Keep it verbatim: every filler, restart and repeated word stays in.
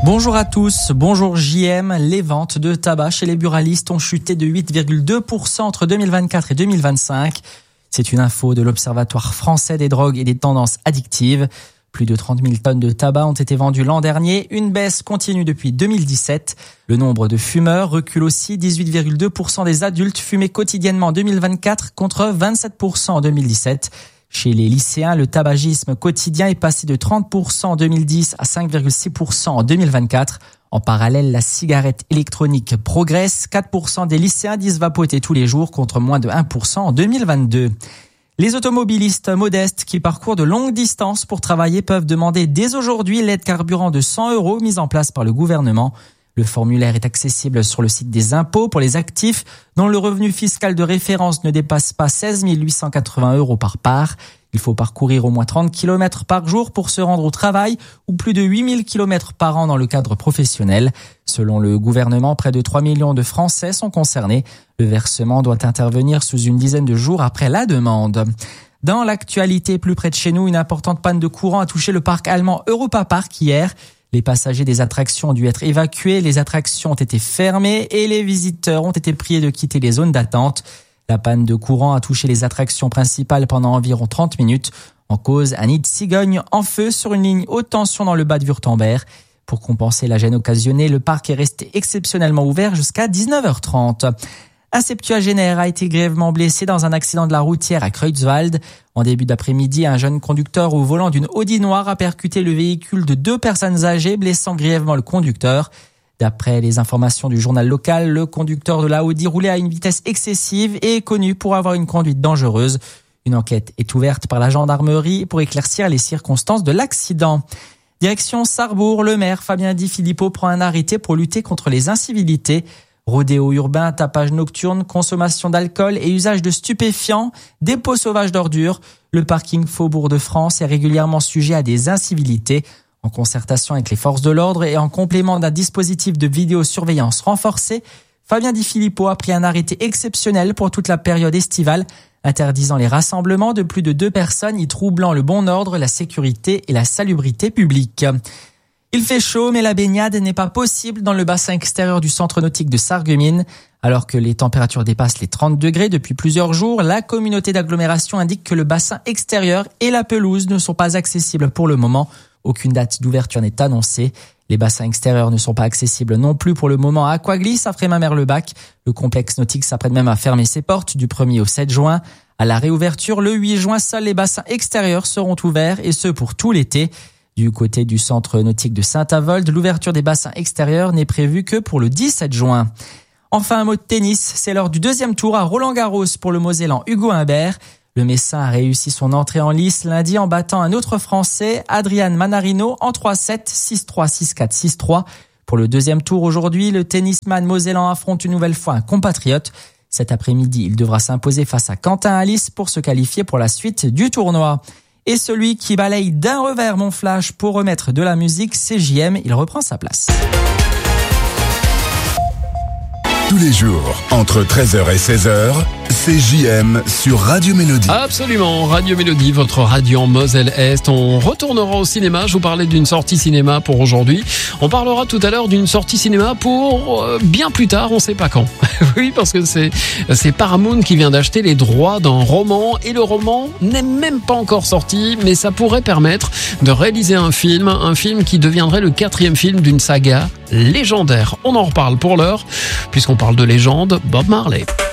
Bonjour à tous, bonjour J M. Les ventes de tabac chez les buralistes ont chuté de huit virgule deux pour cent entre deux mille vingt-quatre et deux mille vingt-cinq. C'est une info de l'Observatoire français des drogues et des tendances addictives. Plus de trente mille tonnes de tabac ont été vendues l'an dernier. Une baisse continue depuis deux mille dix-sept. Le nombre de fumeurs recule aussi. dix-huit virgule deux pour cent des adultes fumaient quotidiennement en deux mille vingt-quatre contre vingt-sept pour cent en deux mille dix-sept. Chez les lycéens, le tabagisme quotidien est passé de trente pour cent en deux mille dix à cinq virgule six pour cent en deux mille vingt-quatre. En parallèle, la cigarette électronique progresse. quatre pour cent des lycéens disent vapoter tous les jours contre moins de un pour cent en deux mille vingt-deux. Les automobilistes modestes qui parcourent de longues distances pour travailler peuvent demander dès aujourd'hui l'aide carburant de cent euros mise en place par le gouvernement. Le formulaire est accessible sur le site des impôts pour les actifs dont le revenu fiscal de référence ne dépasse pas seize mille huit cent quatre-vingts euros par part. Il faut parcourir au moins trente kilomètres par jour pour se rendre au travail ou plus de huit mille kilomètres par an dans le cadre professionnel. Selon le gouvernement, près de trois millions de Français sont concernés. Le versement doit intervenir sous une dizaine de jours après la demande. Dans l'actualité, plus près de chez nous, une importante panne de courant a touché le parc allemand Europa Park hier. Les passagers des attractions ont dû être évacués, les attractions ont été fermées et les visiteurs ont été priés de quitter les zones d'attente. La panne de courant a touché les attractions principales pendant environ trente minutes. En cause, un nid de cigogne en feu sur une ligne haute tension dans le bas de Wurtemberg. Pour compenser la gêne occasionnée, le parc est resté exceptionnellement ouvert jusqu'à dix-neuf heures trente. Un septuagénaire a été grièvement blessé dans un accident de la routière à Creutzwald. En début d'après-midi, un jeune conducteur au volant d'une Audi noire a percuté le véhicule de deux personnes âgées, blessant grièvement le conducteur. D'après les informations du journal local, le conducteur de la Audi roulait à une vitesse excessive et est connu pour avoir une conduite dangereuse. Une enquête est ouverte par la gendarmerie pour éclaircir les circonstances de l'accident. Direction Sarrebourg, le maire Fabien Di Filippo prend un arrêté pour lutter contre les incivilités. Rodéo urbain, tapage nocturne, consommation d'alcool et usage de stupéfiants, dépôt sauvage d'ordures. Le parking Faubourg de France est régulièrement sujet à des incivilités. En concertation avec les forces de l'ordre et en complément d'un dispositif de vidéosurveillance renforcé, Fabien Di Filippo a pris un arrêté exceptionnel pour toute la période estivale, interdisant les rassemblements de plus de deux personnes y troublant le bon ordre, la sécurité et la salubrité publique. Il fait chaud, mais la baignade n'est pas possible dans le bassin extérieur du centre nautique de Sarreguemines. Alors que les températures dépassent les trente degrés depuis plusieurs jours, la communauté d'agglomération indique que le bassin extérieur et la pelouse ne sont pas accessibles pour le moment. Aucune date d'ouverture n'est annoncée. Les bassins extérieurs ne sont pas accessibles non plus pour le moment à Aquaglis, à Frémin-Merlebac. Le complexe nautique s'apprête même à fermer ses portes du premier au sept juin. À la réouverture, le huit juin, seuls les bassins extérieurs seront ouverts et ce pour tout l'été. Du côté du centre nautique de Saint-Avold, l'ouverture des bassins extérieurs n'est prévue que pour le dix-sept juin. Enfin, un mot de tennis. C'est l'heure du deuxième tour à Roland-Garros pour le Mosellan Hugo Humbert. Le Messin a réussi son entrée en lice lundi en battant un autre Français, Adrian Manarino, en trois sept, six trois, six quatre, six trois. Pour le deuxième tour aujourd'hui, le tennisman mosellan affronte une nouvelle fois un compatriote. Cet après-midi, il devra s'imposer face à Quentin Alice pour se qualifier pour la suite du tournoi. Et celui qui balaye d'un revers mon flash pour remettre de la musique, c'est J M. Il reprend sa place. Tous les jours, entre treize heures et seize heures, c'est J M sur Radio Mélodie. Absolument, Radio Mélodie, votre radio en Moselle-Est. On retournera au cinéma, je vous parlais d'une sortie cinéma pour aujourd'hui. On parlera tout à l'heure d'une sortie cinéma pour euh, bien plus tard, on sait pas quand. Oui, parce que c'est, c'est Paramount qui vient d'acheter les droits d'un roman et le roman n'est même pas encore sorti, mais ça pourrait permettre de réaliser un film, un film qui deviendrait le quatrième film d'une saga légendaire. On en reparle pour l'heure, puisqu'on parle de légende, Bob Marley.